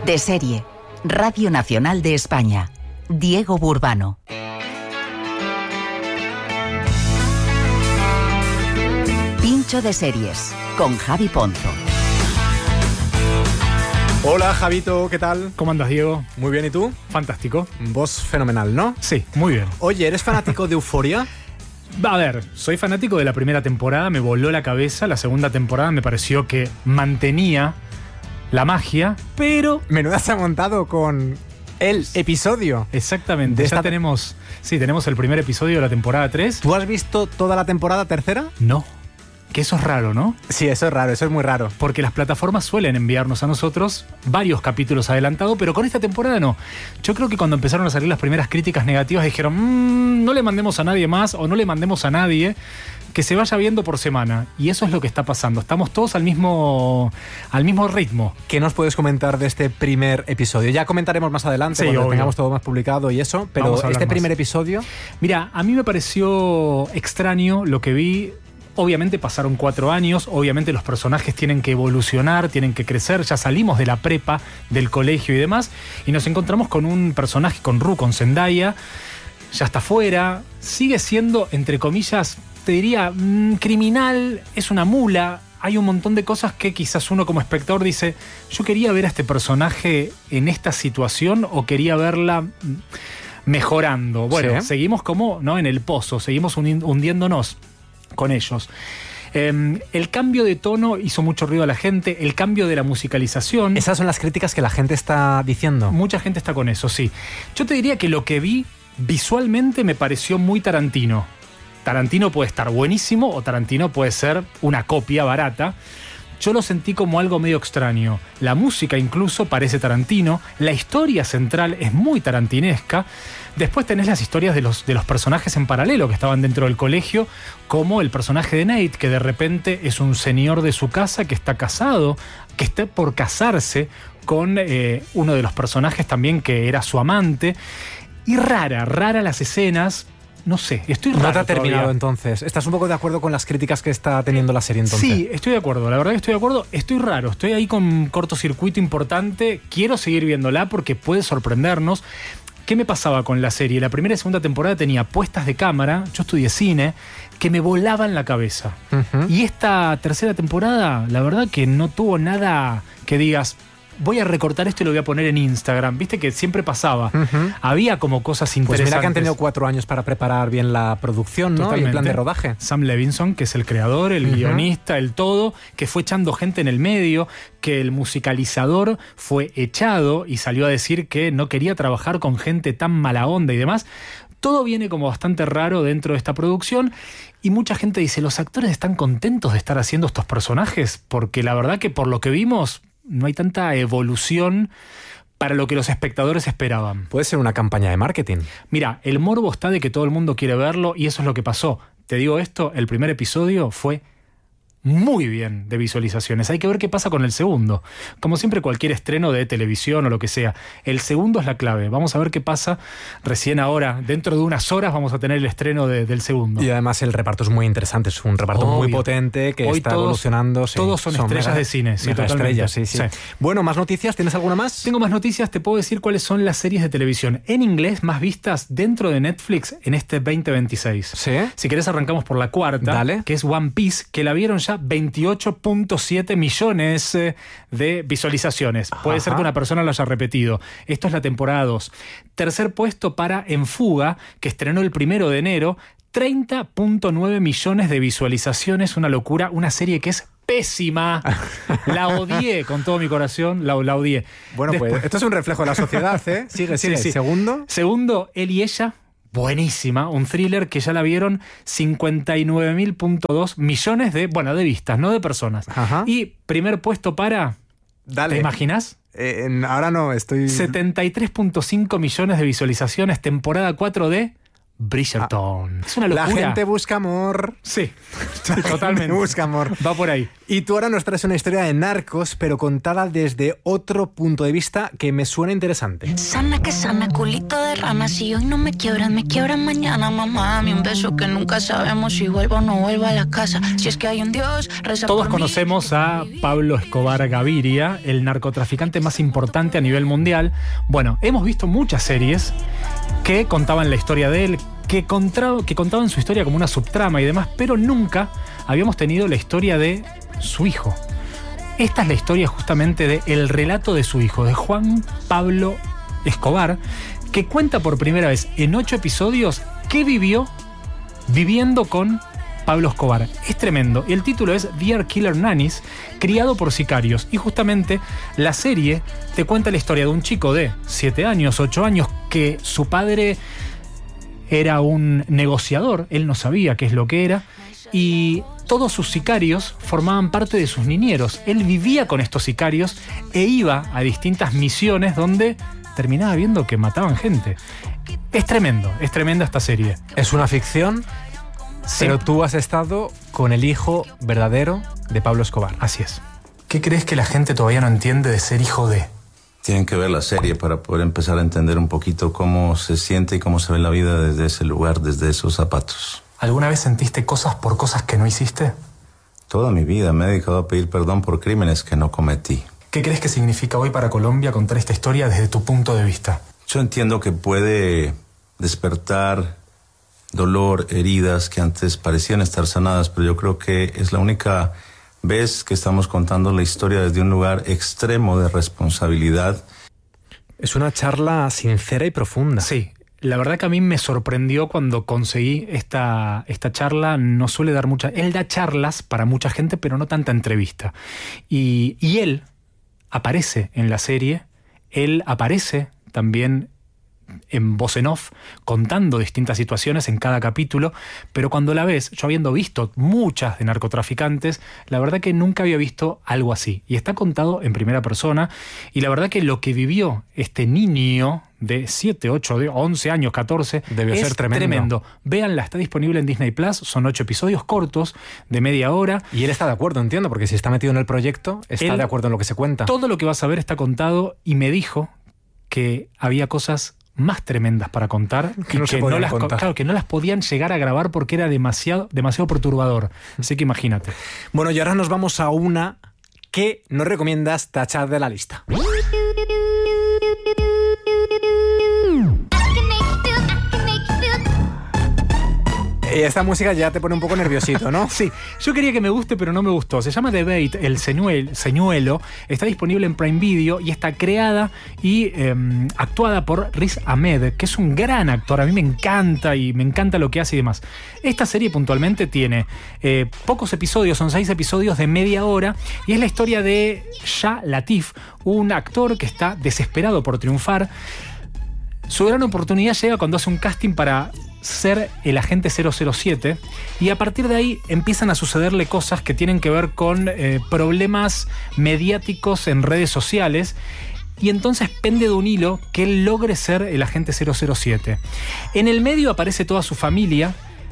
De serie, Radio Nacional de España. Diego Burbano. Pincho de series, con Javi Ponzo. Hola Javito, ¿qué tal? ¿Cómo andas, Diego? Muy bien, ¿y tú? Fantástico. Voz fenomenal, ¿no? Sí, muy bien. Oye, ¿eres fanático de Euphoria? A ver, soy fanático de la primera temporada, me voló la cabeza. La segunda temporada me pareció que mantenía la magia, pero... Menuda se ha montado con el episodio. Exactamente, ya tenemos el primer episodio de la temporada 3. ¿Tú has visto toda la temporada tercera? No. Que eso es raro, ¿no? Sí, eso es raro, eso es muy raro. Porque las plataformas suelen enviarnos a nosotros varios capítulos adelantados, pero con esta temporada no. Yo creo que cuando empezaron a salir las primeras críticas negativas dijeron, no le mandemos a nadie más o no le mandemos a nadie, que se vaya viendo por semana. Y eso es lo que está pasando. Estamos todos al mismo ritmo. ¿Qué nos puedes comentar de este primer episodio? Ya comentaremos más adelante, cuando tengamos todo más publicado y eso, pero este primer episodio... Mira, a mí me pareció extraño lo que vi. Obviamente pasaron 4 años, obviamente los personajes tienen que evolucionar, tienen que crecer, ya salimos de la prepa, del colegio y demás, y nos encontramos con un personaje, con Zendaya, ya está fuera, sigue siendo, entre comillas, te diría, criminal, es una mula. Hay un montón de cosas que quizás uno como espectador dice, yo quería ver a este personaje en esta situación o quería verla mejorando. Bueno, sí. Seguimos como, ¿no?, en el pozo, seguimos hundiéndonos con ellos. El cambio de tono hizo mucho ruido a la gente, el cambio de la musicalización. Esas son las críticas que la gente está diciendo. Mucha gente está con eso, sí. Yo te diría que lo que vi visualmente me pareció muy Tarantino. Tarantino puede estar buenísimo o Tarantino puede ser una copia barata. Yo lo sentí como algo medio extraño. La música incluso parece Tarantino, la historia central es muy tarantinesca. Después tenés las historias de los personajes en paralelo que estaban dentro del colegio, como el personaje de Nate, que de repente es un señor de su casa que está casado, que está por casarse con uno de los personajes también que era su amante. Y rara las escenas. No sé, estoy raro. No te ha terminado todavía. Entonces. ¿Estás un poco de acuerdo con las críticas que está teniendo la serie entonces? Sí, estoy de acuerdo. La verdad que estoy de acuerdo. Estoy raro. Estoy ahí con un cortocircuito importante. Quiero seguir viéndola porque puede sorprendernos. ¿Qué me pasaba con la serie? La primera y segunda temporada tenía puestas de cámara, yo estudié cine, que me volaban la cabeza. Y esta tercera temporada, la verdad que no tuvo nada que digas, voy a recortar esto y lo voy a poner en Instagram. Viste que siempre pasaba. Había como cosas interesantes. Pues mira que han tenido 4 años para preparar bien la producción, ¿no? Y el plan de rodaje. Sam Levinson, que es el creador, el guionista, el todo, que fue echando gente en el medio, que el musicalizador fue echado y salió a decir que no quería trabajar con gente tan mala onda y demás. Todo viene como bastante raro dentro de esta producción y mucha gente dice, ¿los actores están contentos de estar haciendo estos personajes? Porque la verdad que por lo que vimos no hay tanta evolución para lo que los espectadores esperaban. Puede ser una campaña de marketing. Mira, el morbo está de que todo el mundo quiere verlo y eso es lo que pasó. Te digo esto, el primer episodio fue muy bien de visualizaciones. Hay que ver qué pasa con el segundo. Como siempre, cualquier estreno de televisión o lo que sea, el segundo es la clave. Vamos a ver qué pasa recién ahora. Dentro de unas horas vamos a tener el estreno del segundo. Y además el reparto es muy interesante. Es un reparto muy potente que hoy está evolucionando. Sí, todos son estrellas de cine. Sí, estrellas, sí. Bueno, ¿más noticias? ¿Tienes alguna más? Tengo más noticias. Te puedo decir cuáles son las series de televisión en inglés más vistas dentro de Netflix en este 2026. ¿Sí? Si querés arrancamos por la cuarta. Dale. Que es One Piece, que la vieron ya 28.7 millones de visualizaciones. Puede ser que una persona lo haya repetido. Esto es la temporada 2. Tercer puesto para En Fuga, que estrenó el 1 de enero. 30.9 millones de visualizaciones. Una locura. Una serie que es pésima. La odié con todo mi corazón. La odié. Bueno, después, pues esto es un reflejo de la sociedad, ¿eh? Sigue. Sí. Segundo, Él y Ella. Buenísima, un thriller que ya la vieron 59.2 millones de vistas, no de personas. Y primer puesto para... Dale. ¿Te imaginas? Ahora no, estoy... 73.5 millones de visualizaciones, temporada 4 de Bridgerton. Es una locura. La gente busca amor. Sí, totalmente. Busca amor. Va por ahí. Y tú ahora nos traes una historia de narcos, pero contada desde otro punto de vista que me suena interesante. Sana que sana, culito de rana. Si hoy no me quiebran mañana. Mamá, dame un beso que nunca sabemos si vuelvo o no vuelvo a la casa. Si es que hay un Dios, reza Todos por conocemos a Pablo Escobar Gaviria, el narcotraficante más importante a nivel mundial. Bueno, hemos visto muchas series que contaban la historia de él, que contaban su historia como una subtrama y demás, pero nunca habíamos tenido la historia de su hijo. Esta es la historia justamente de el relato de su hijo, de Juan Pablo Escobar, que cuenta por primera vez en 8 episodios qué vivió viviendo con Pablo Escobar. Es tremendo. El título es Dear Killer Nannies, criado por sicarios. Y justamente la serie te cuenta la historia de un chico de 7 años, 8 años, que su padre era un negociador, él no sabía qué es lo que era, y todos sus sicarios formaban parte de sus niñeros. Él vivía con estos sicarios e iba a distintas misiones donde terminaba viendo que mataban gente. Es tremenda esta serie. Es una ficción, sí, pero tú has estado con el hijo verdadero de Pablo Escobar. Así es. ¿Qué crees que la gente todavía no entiende de ser hijo de? Tienen que ver la serie para poder empezar a entender un poquito cómo se siente y cómo se ve la vida desde ese lugar, desde esos zapatos. ¿Alguna vez sentiste cosas por cosas que no hiciste? Toda mi vida me he dedicado a pedir perdón por crímenes que no cometí. ¿Qué crees que significa hoy para Colombia contar esta historia desde tu punto de vista? Yo entiendo que puede despertar dolor, heridas que antes parecían estar sanadas, pero yo creo que es la única vez que estamos contando la historia desde un lugar extremo de responsabilidad. Es una charla sincera y profunda. Sí, la verdad que a mí me sorprendió cuando conseguí esta charla. No suele dar mucha... Él da charlas para mucha gente, pero no tanta entrevista. Y él aparece en la serie, él aparece también en voz en off, contando distintas situaciones en cada capítulo, pero cuando la ves, yo habiendo visto muchas de narcotraficantes, la verdad que nunca había visto algo así. Y está contado en primera persona, y la verdad que lo que vivió este niño de 7, 8, 11 años, 14, debió ser tremendo. Véanla, está disponible en Disney Plus, son 8 episodios cortos, de media hora. Y él está de acuerdo, entiendo, porque si está metido en el proyecto, está de acuerdo en lo que se cuenta. Todo lo que vas a ver está contado, y me dijo que había cosas más tremendas para contar que no las podían llegar a grabar porque era demasiado perturbador. Así que imagínate. Bueno, y ahora nos vamos a una que nos recomiendas tachar de la lista. Esta música ya te pone un poco nerviosito, ¿no? Sí, yo quería que me guste, pero no me gustó. Se llama The Bait, el señuelo. Está disponible en Prime Video y está creada y actuada por Riz Ahmed, que es un gran actor. A mí me encanta y me encanta lo que hace y demás. Esta serie puntualmente tiene pocos episodios, son 6 episodios de media hora, y es la historia de Shah Latif, un actor que está desesperado por triunfar. Su gran oportunidad llega cuando hace un casting para ser el agente 007, y a partir de ahí empiezan a sucederle cosas que tienen que ver con problemas mediáticos en redes sociales, y entonces pende de un hilo que él logre ser el agente 007. En el medio aparece toda su familia,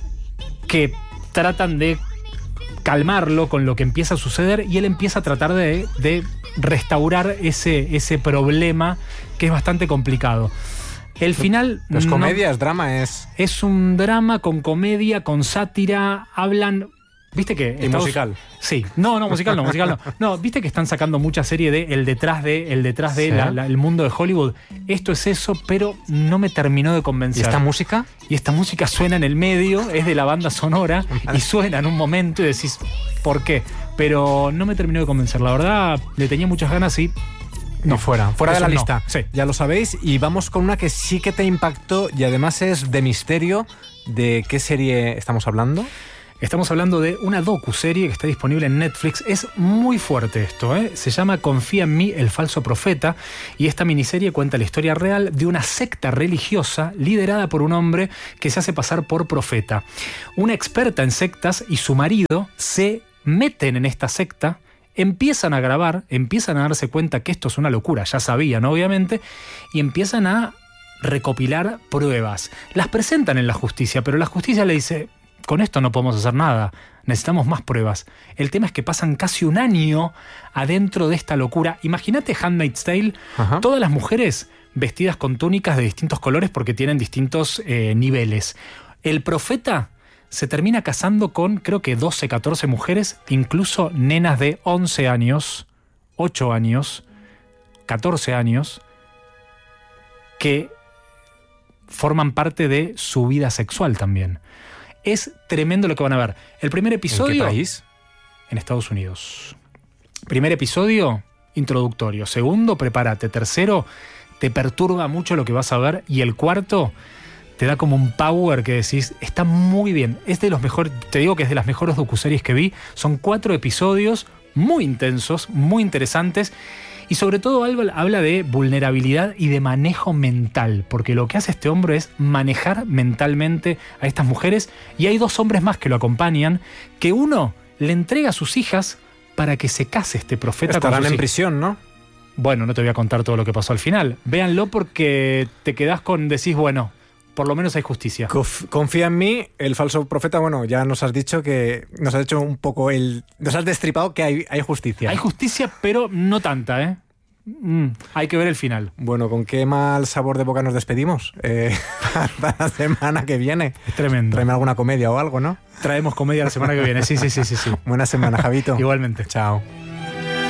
que tratan de calmarlo con lo que empieza a suceder, y él empieza a tratar de restaurar ese problema que es bastante complicado. El final... ¿Es comedia? ¿Es drama? Es un drama con comedia, con sátira. Hablan... ¿Viste que? ¿Y musical? Sí. No, musical no. No, ¿viste que están sacando mucha serie de el detrás de ¿sí? El mundo de Hollywood? Esto es eso, pero no me terminó de convencer. ¿Y esta música? Y esta música suena en el medio, es de la banda sonora, y suena en un momento y decís, ¿por qué? Pero no me terminó de convencer. La verdad, le tenía muchas ganas y... No, fuera de la lista. Sí. Ya lo sabéis, y vamos con una que sí que te impactó y además es de misterio. ¿De qué serie estamos hablando? Estamos hablando de una docuserie que está disponible en Netflix. Es muy fuerte esto, ¿eh? Se llama Confía en mí, el falso profeta, y esta miniserie cuenta la historia real de una secta religiosa liderada por un hombre que se hace pasar por profeta. Una experta en sectas y su marido se meten en esta secta, empiezan a grabar, empiezan a darse cuenta que esto es una locura, ya sabían obviamente, y empiezan a recopilar pruebas. Las presentan en la justicia, pero la justicia le dice, con esto no podemos hacer nada, necesitamos más pruebas. El tema es que pasan casi un año adentro de esta locura. Imagínate Handmaid's Tale, todas las mujeres vestidas con túnicas de distintos colores porque tienen distintos niveles. El profeta se termina casando con, creo que 12, 14 mujeres, incluso nenas de 11 años, 8 años, 14 años, que forman parte de su vida sexual también. Es tremendo lo que van a ver. El primer episodio... ¿En qué país? En Estados Unidos. Primer episodio, introductorio. Segundo, prepárate. Tercero, te perturba mucho lo que vas a ver. Y el cuarto, te da como un power que decís, está muy bien. Es de los mejores, te digo que es de las mejores docuseries que vi. Son 4 episodios muy intensos, muy interesantes. Y sobre todo habla de vulnerabilidad y de manejo mental, porque lo que hace este hombre es manejar mentalmente a estas mujeres, y hay 2 hombres más que lo acompañan, que uno le entrega a sus hijas para que se case este profeta. Estarán en prisión, ¿no? Bueno, no te voy a contar todo lo que pasó al final. Véanlo porque te quedás decís, bueno, por lo menos hay justicia. Confía en mí, el falso profeta, bueno, ya nos has dicho que nos has hecho un poco nos has destripado que hay justicia. Hay justicia, pero no tanta, ¿eh? Hay que ver el final. Bueno, ¿con qué mal sabor de boca nos despedimos? Para la semana que viene. Es tremendo. Tráeme alguna comedia o algo, ¿no? Traemos comedia la semana que viene, sí. Buena semana, Javito. Igualmente. Chao.